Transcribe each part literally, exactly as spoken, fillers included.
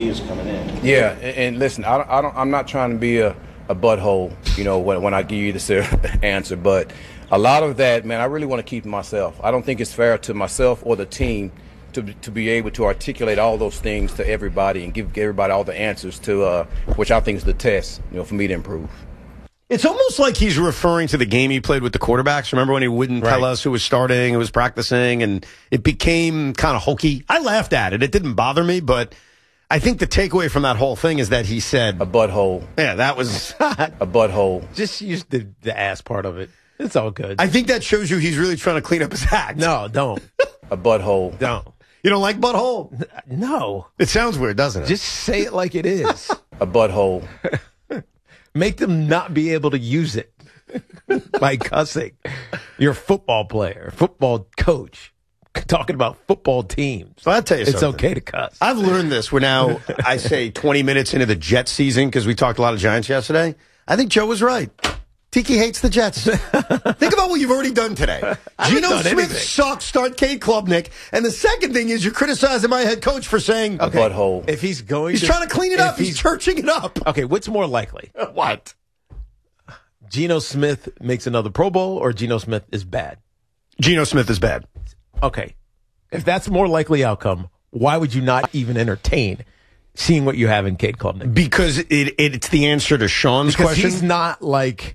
is coming in. Yeah, and, and listen, I don't, I don't, I'm not trying to be a, a butthole, you know, when, when I give you this answer, but a lot of that, man, I really want to keep to myself. I don't think it's fair to myself or the team to to be able to articulate all those things to everybody and give everybody all the answers to, uh, which I think is the test, you know, for me to improve. It's almost like he's referring to the game he played with the quarterbacks. Remember when he wouldn't Right. tell us who was starting, who was practicing, and it became kind of hokey? I laughed at it. It didn't bother me, but I think the takeaway from that whole thing is that he said, A butthole, yeah, that was, a butthole. Just use the, the ass part of it. It's all good. I think that shows you he's really trying to clean up his act. no, don't. A butthole. Don't. You don't like butthole? No. It sounds weird, doesn't it? Just say it like it is. A butthole. Make them not be able to use it by cussing. You're a football player, football coach, talking about football teams. Well, I'll tell you it's something. okay to cuss. I've learned this. We're now, I say, twenty minutes into the Jets season because we talked a lot of Giants yesterday. I think Joe was right. Tiki hates the Jets. Think about what you've already done today. Geno done Smith anything. sucks. Start Cade Klubnik. And the second thing is you're criticizing my head coach for saying, A butthole. If he's going he's to, trying to clean it if up. He's, churching it up. Okay, what's more likely? What? Geno Smith makes another Pro Bowl or Geno Smith is bad? Geno Smith is bad. Okay. If that's more likely outcome, why would you not even entertain seeing what you have in Cade Klubnik? Because it, it it's the answer to Sean's Because question. he's not like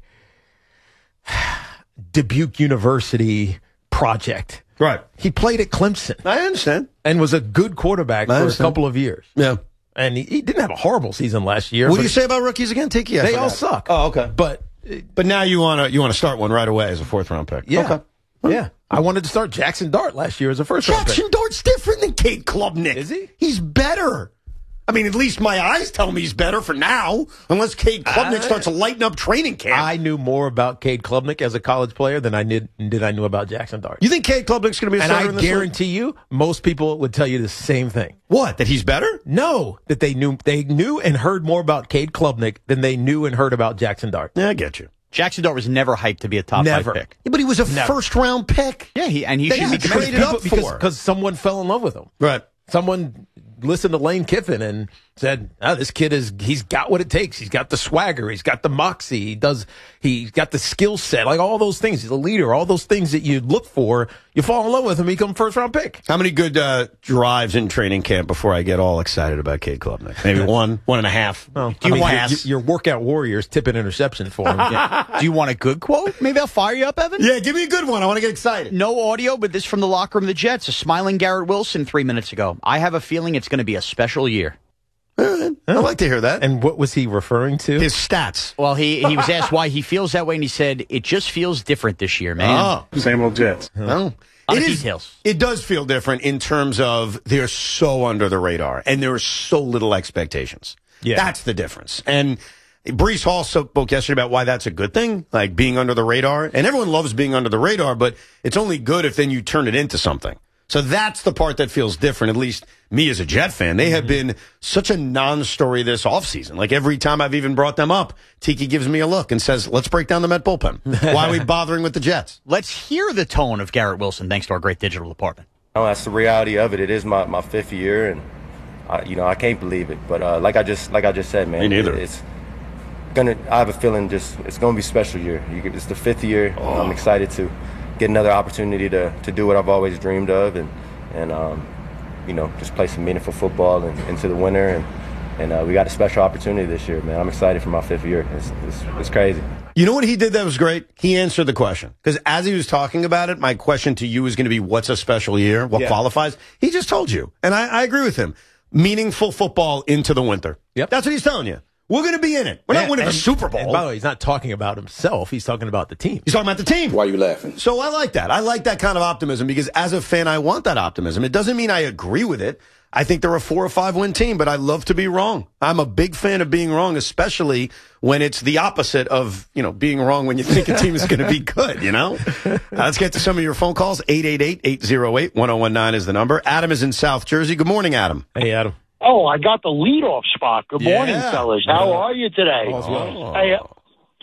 Dubuque University project. Right. He played at Clemson I understand. and was a good quarterback I for a understand. couple of years. Yeah. And he, he didn't have a horrible season last year. What but do you say about rookies again, Tiki? I They forgot. all suck. Oh, okay. But But now you want to you want to start one right away as a fourth round pick. yeah, Okay. yeah. I wanted to start Jackson Dart last year as a first round pick. Jackson Dart's different than Cade Klubnik. Is he? He's better. I mean, at least my eyes tell me he's better for now, unless Cade Klubnik I- starts lighting up training camp. I knew more about Cade Klubnik as a college player than I did did I knew about Jackson Dart. you think Cade Klubnik's going to be a And starter I in this league? guarantee you, most people would tell you the same thing. What? That he's better? No, that they knew they knew and heard more about Cade Klubnik than they knew and heard about Jackson Dart. Yeah, I get you. Jackson Dart was never hyped to be a top Never. five pick. Yeah, but he was a Never. first round pick. Yeah, he and he They should be had to traded trade it up because, for. because someone fell in love with him. Right. Someone listened to Lane Kiffin and said, oh, this kid is, he's got what it takes. He's got the swagger. He's got the moxie. He does, he's got the skill set, like all those things. He's a leader, all those things that you look for. You fall in love with him, he become first round pick. How many good uh, drives in training camp before I get all excited about Cade Klubnik? Maybe one, one and a half. Well, Do you I mean, want- your, your workout warriors tip an interception for him. Yeah. Do you want a good quote? Maybe I'll fire you up, Evan. Yeah, give me a good one. I want to get excited. No audio, but this from the locker room of the Jets. A smiling Garrett Wilson three minutes ago. I have a feeling it's going to be a special year. All right. I'd like to hear that. And what was he referring to? His stats. Well, he, he was asked why he feels that way, and he said, it just feels different this year, man. Oh. Same old Jets. Oh. Lot It of is- details. It does feel different in terms of they're so under the radar and there are so little expectations. Yeah. That's the difference. And Brees Hall spoke yesterday about why that's a good thing, like being under the radar. And everyone loves being under the radar, but it's only good if then you turn it into something. So that's the part that feels different, at least me as a Jet fan. They have been such a non-story this offseason. Like every time I've even brought them up, Tiki gives me a look and says, let's break down the Met bullpen. Why are we bothering with the Jets? Let's hear the tone of Garrett Wilson, thanks to our great digital department. No, that's the reality of it. It is my, my fifth year, and I, you know I can't believe it. But uh, like I just like I just said, man, Me neither. It's gonna. I have a feeling just it's gonna be a special year. You, get- it's the fifth year. Oh. I'm excited to get another opportunity to, to do what I've always dreamed of, and and um, you know just play some meaningful football and, into the winter. And and uh, we got a special opportunity this year, man. I'm excited for my fifth year. It's it's, it's crazy. You know what he did that was great? He answered the question. Because as he was talking about it, my question to you is going to be, what's a special year? What Yeah. qualifies? He just told you. And I, I agree with him. Meaningful football into the winter. Yep. That's what he's telling you. We're going to be in it. We're not And- winning the and- Super And by the Bowl. way, he's not talking about himself. He's talking about the team. He's talking about the team. Why are you laughing? So I like that. I like that kind of optimism because as a fan, I want that optimism. It doesn't mean I agree with it. I think they're a four or five win team, but I love to be wrong. I'm a big fan of being wrong, especially when it's the opposite of, you know, being wrong when you think a team is going to be good, you know? Uh, let's get to some of your phone calls. eight eight eight, eight oh eight, one oh one nine is the number. Adam is in South Jersey. Good morning, Adam. Hey, Adam. Oh, I got the leadoff spot. Good Yeah. morning, fellas. How are you today? All's well. Hey, uh,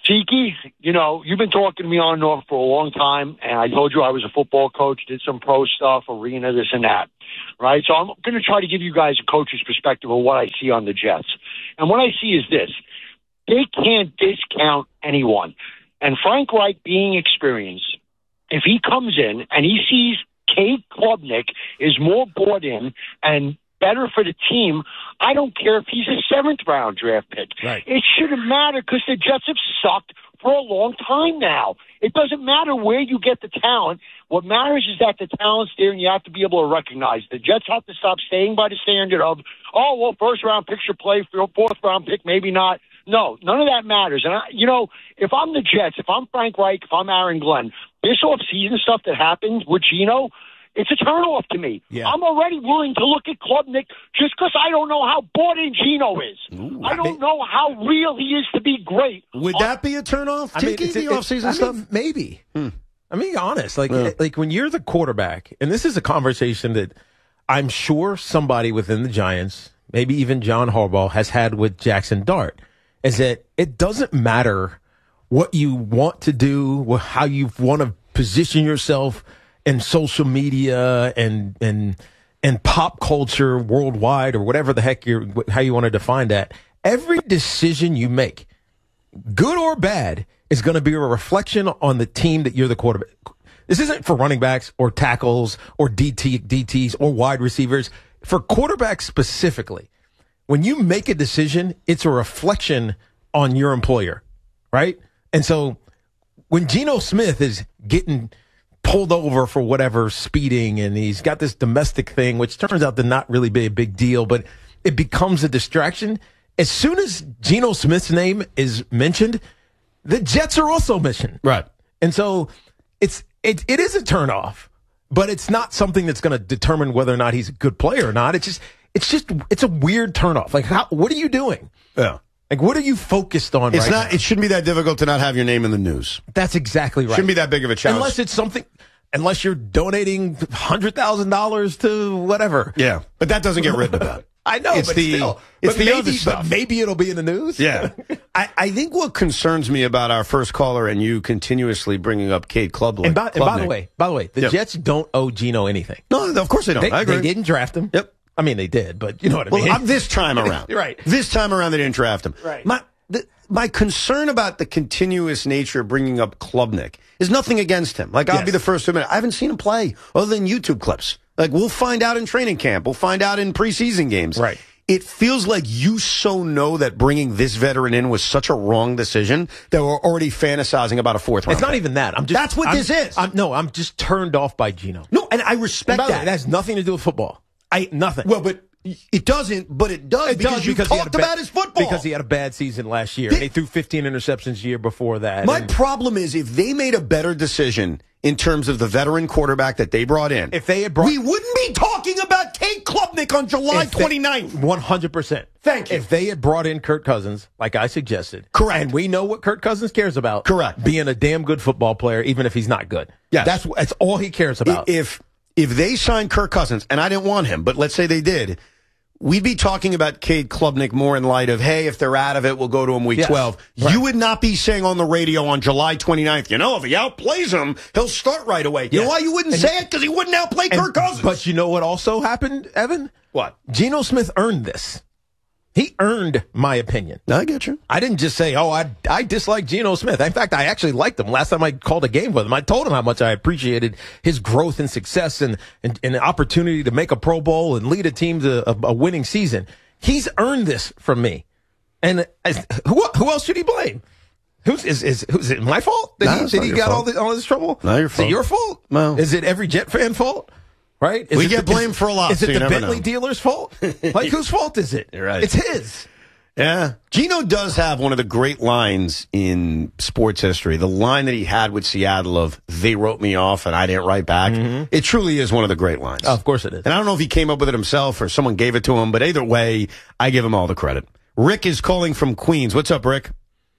Tiki, you know, you've been talking to me on and off for a long time, and I told you I was a football coach, did some pro stuff, arena, this and that, right? So I'm going to try to give you guys a coach's perspective of what I see on the Jets. And what I see is this. They can't discount anyone. And Frank Reich, being experienced, if he comes in and he sees Cade Klubnik is more bought in and better for the team, I don't care if he's a seventh round draft pick. Right. It shouldn't matter because the Jets have sucked for a long time now. It doesn't matter where you get the talent. What matters is that the talent's there and you have to be able to recognize. The Jets have to stop staying by the standard of, oh, well, first round pick should play, fourth round pick, maybe not. No, none of that matters. And, I, you know, if I'm the Jets, if I'm Frank Reich, if I'm Aaron Glenn, this offseason stuff that happened with Geno, it's a turnoff to me. Yeah. I'm already willing to look at Klubnik just because I don't know how bought in Geno is. Ooh, I don't know how real he is to be great. Would that be a turnoff? I mean, Tiki, it's- the it- offseason I stuff? mean, maybe. Hmm. I mean, honest, like, Yeah. like when you're the quarterback, and this is a conversation that I'm sure somebody within the Giants, maybe even John Harbaugh, has had with Jackson Dart, is that it doesn't matter what you want to do, wh- how you want to position yourself in social media and and and pop culture worldwide, or whatever the heck you're, how you want to define that. Every decision you make, good or bad, is going to be a reflection on the team that you're the quarterback. This isn't for running backs or tackles or D T, D Ts or wide receivers. For quarterbacks specifically, when you make a decision, it's a reflection on your employer, right? And so when Geno Smith is getting pulled over for whatever, speeding, and he's got this domestic thing, which turns out to not really be a big deal, but it becomes a distraction. As soon as Geno Smith's name is mentioned, the Jets are also mentioned. Right. And so it's it it is a turnoff, but it's not something that's going to determine whether or not he's a good player or not. It's just it's just it's a weird turnoff. Like, how, what are you doing? Yeah. Like, what are you focused on It's right not. now? It shouldn't be that difficult to not have your name in the news. That's exactly right. Shouldn't be that big of a challenge. Unless it's something, unless you're donating one hundred thousand dollars to whatever. Yeah, but that doesn't get written about. I know, It's but the- still. it's but the maybe, other stuff. But maybe it'll be in the news. Yeah. I, I think what concerns me about our first caller and you continuously bringing up Cade Klubnik. And by, and by the way, by the way, the Yep. Jets don't owe Geno anything. No, of course they don't. They, I agree. they didn't draft him. Yep. I mean, they did, but you know what I Well, mean. uh, this time around. Right. This time around, they didn't draft him. Right. My, the, my concern about the continuous nature of bringing up Klubnik is nothing against him. Like, I'll Yes. be the first to admit, I haven't seen him play other than YouTube clips. Like, we'll find out in training camp. We'll find out in preseason games. Right. It feels like you so know that bringing this veteran in was such a wrong decision that we're already fantasizing about a fourth round. It's not pick. even that. I'm just. That's what I'm- this is. I'm, no, I'm just turned off by Geno. No, and I And respect by the way, that. that has nothing to do with football. I Nothing. Well, but it doesn't. But it does It because does you because he had talked a bad- about his football. Because he had a bad season last year. They- and he threw fifteen interceptions the year before that. My and problem is if they made a better decision in terms of the veteran quarterback that they brought in, If they had brought- we wouldn't be talking about Cade Klubnik on July if they- twenty-ninth. one hundred percent. Thank you. If they had brought in Kirk Cousins, like I suggested. Correct. And we know what Kirk Cousins cares about. Correct. Being a damn good football player, even if he's not good. Yes. That's, that's all he cares about. If if they signed Kirk Cousins, and I didn't want him, but let's say they did, we'd be talking about Cade Klubnik more in light of, hey, if they're out of it, we'll go to him week Yes. twelve. Right. You would not be saying on the radio on July twenty-ninth, you know, if he outplays him, he'll start right away. You Yes. know why you wouldn't And- say it? Because he wouldn't outplay And- Kirk Cousins. But you know what also happened, Evan? What? Geno Smith earned this. He earned my opinion. I get you. I didn't just say, oh, I, I dislike Geno Smith. In fact, I actually liked him. Last time I called a game with him, I told him how much I appreciated his growth and success and, and, and the opportunity to make a Pro Bowl and lead a team to a, a winning season. He's earned this from me. And as, who, who else should he blame? Who's, is, is, is it my fault that No, he, it's that not he your got fault. all, the, all this trouble? Not your Is fault. it your fault? No. Is it every Jet fan fault? Right? Is We it get the- blamed is- for a lot, Is so it you the never Bentley know. dealer's fault? Like, whose fault is it? You're right. It's his. Yeah. Geno does have one of the great lines in sports history. The line that he had with Seattle of, they wrote me off and I didn't write back. It truly is one of the great lines. Oh, of course it is. And I don't know if he came up with it himself or someone gave it to him, but either way, I give him all the credit. Rick is calling from Queens. What's up, Rick?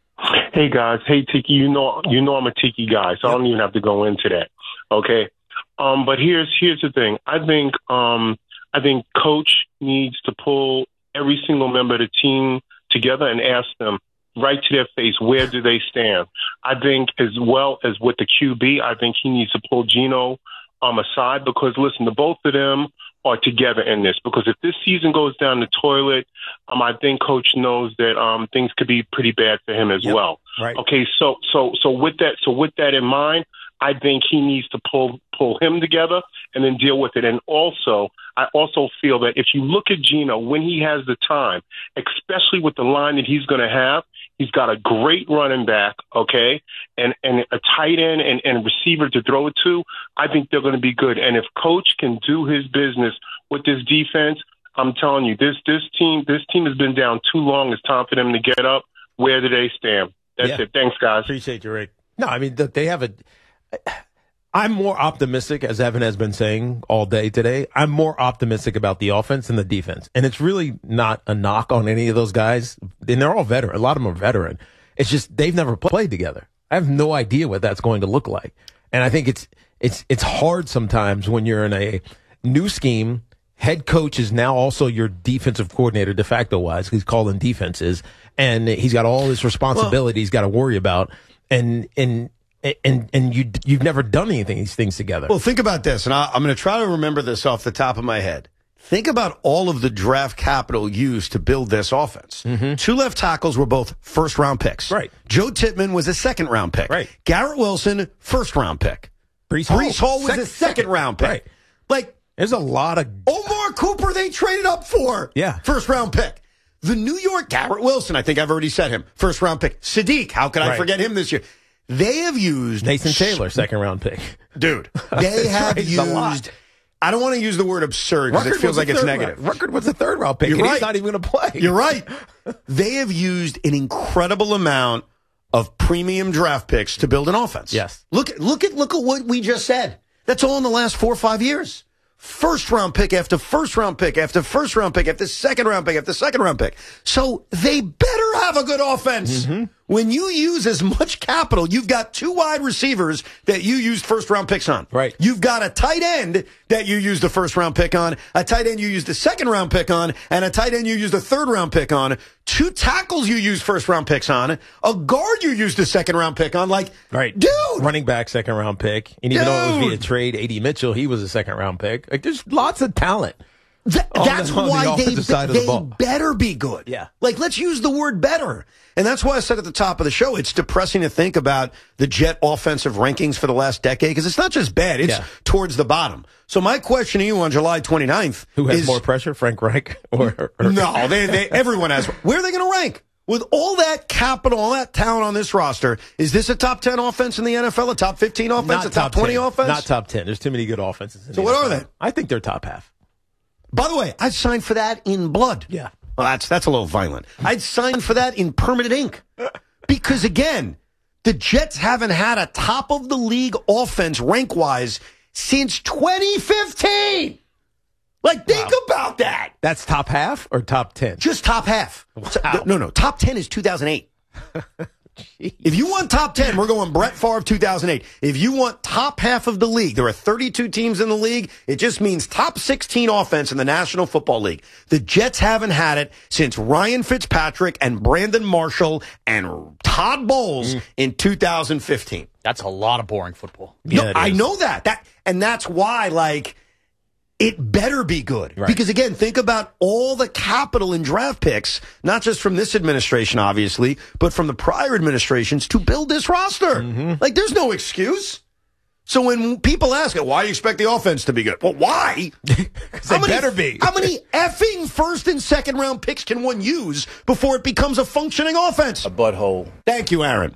Hey guys, hey Tiki, you know you know I'm a Tiki guy, so I don't even have to go into that. Okay, um, but here's here's the thing. I think um, I think coach needs to pull every single member of the team together and ask them, right to their face, where do they stand? I think as well as with the Q B, I think he needs to pull Geno um, aside because, listen, the both of them are together in this. Because if this season goes down the toilet, um, I think Coach knows that um, things could be pretty bad for him as yep. well. Right. Okay, so so so with that so with that in mind, I think he needs to pull pull him together and then deal with it. And also, I also feel that if you look at Geno when he has the time, especially with the line that he's going to have, he's got a great running back, okay, and and a tight end and, and receiver to throw it to. I think they're going to be good. And if Coach can do his business with this defense, I'm telling you, this this team this team has been down too long. It's time for them to get up. Where do they stand? That's yeah. it. Thanks, guys. Appreciate you, Rick. No, I mean, they have a – I'm more optimistic, as Evan has been saying all day today. I'm more optimistic about the offense than the defense. And it's really not a knock on any of those guys. And they're all veteran. A lot of them are veteran. It's just they've never played together. I have no idea what that's going to look like. And I think it's it's it's hard sometimes when you're in a new scheme. Head coach is now also your defensive coordinator de facto wise. He's calling defenses. And he's got all this responsibility well, he's got to worry about. And and and and you you've never done anything these things together. Well, think about this, and I, I'm going to try to remember this off the top of my head. Think about all of the draft capital used to build this offense. Mm-hmm. Two left tackles were both first round picks. Right. Joe Tippmann was a second round pick. Right. Garrett Wilson, first round pick. Brees Hall, Brees Hall was second, a second round pick. Right. Like there's a lot of Omar Cooper they traded up for. Yeah. First round pick. The New York Garrett Wilson, I think I've already said him. First round pick. Sadiq, how could I right. forget him this year? They have used Nathan Taylor, second round pick. Dude, they have right, used I don't want to use the word absurd because it feels like it's negative. Ruckert was a third round pick. You're and right. He's not even going to play. You're right. They have used an incredible amount of premium draft picks to build an offense. Yes. Look at look at look at what we just said. That's all in the last four or five years. First round pick after first round pick after first round pick after second round pick after second round pick. So they better have a good offense. Mm-hmm. When you use as much capital, you've got two wide receivers that you used first round picks on. Right. You've got a tight end that you used the first round pick on, a tight end you used the second round pick on, and a tight end you used the third round pick on. Two tackles you used first round picks on, a guard you used the second round pick on. Like, right. dude. Running back, second round pick. And even dude. though it was via trade, A D Mitchell, he was a second round pick. Like, there's lots of talent. Th- that's the, why the they, the they ball. better be good. Yeah. Like, let's use the word better. And that's why I said at the top of the show, it's depressing to think about the Jet offensive rankings for the last decade, because it's not just bad, it's yeah. towards the bottom. So my question to you on July twenty-ninth Who has is, more pressure, Frank Reich? Or, or no, they, they, everyone has. Where are they going to rank? With all that capital, all that talent on this roster, is this a top ten offense in the N F L, a top fifteen offense, Not a top twenty ten. offense? Not top ten. There's too many good offenses in So the what N F L. are they? I think they're top half. By the way, I'd sign for that in blood. Yeah. Well, that's that's a little violent. I'd sign for that in permanent ink. Because, again, the Jets haven't had a top-of-the-league offense rank-wise since twenty fifteen. Like, think wow. about that. That's top half or top ten? Just top half. Wow. No, no, top ten is two thousand eight. If you want top ten, we're going Brett Favre two thousand eight. If you want top half of the league, there are thirty-two teams in the league. It just means top sixteen offense in the National Football League. The Jets haven't had it since Ryan Fitzpatrick and Brandon Marshall and Todd Bowles mm. in two thousand fifteen. That's a lot of boring football. No, yeah, I know that. That and that's why, like, it better be good. Right. Because, again, think about all the capital in draft picks, not just from this administration, obviously, but from the prior administrations to build this roster. Mm-hmm. Like, there's no excuse. So when people ask, why do you expect the offense to be good? Well, why? Because they many, better be. How many effing first and second round picks can one use before it becomes a functioning offense? A butthole. Thank you, Aaron.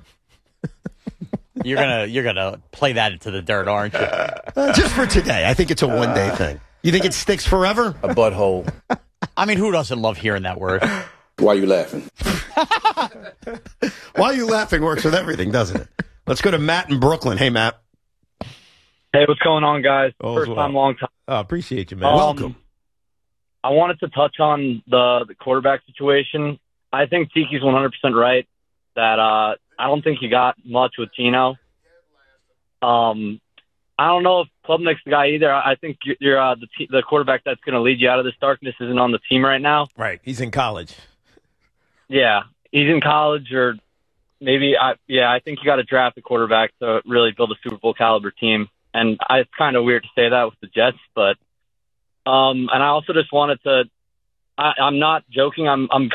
You're gonna you're gonna play that into the dirt, aren't you? Uh, just for today. I think it's a one day thing. You think it sticks forever? A butthole. I mean, who doesn't love hearing that word? Why are you laughing? Why are you laughing works with everything, doesn't it? Let's go to Matt in Brooklyn. Hey, Matt. Hey, what's going on, guys? Oh, First well. time, long time. Oh, appreciate you, man. Um, Welcome. I wanted to touch on the, the quarterback situation. I think Tiki's one hundred percent right that uh, I don't think you got much with Geno. Um, I don't know if Klubnik's the guy either. I think you're, you're uh, the, t- the quarterback that's going to lead you out of this darkness isn't on the team right now. Right. He's in college. Yeah. he's in college, or maybe, I, yeah, I think you got to draft a quarterback to really build a Super Bowl caliber team. And I, it's kind of weird to say that with the Jets, but um, and I also just wanted to. I, I'm not joking. I'm I'm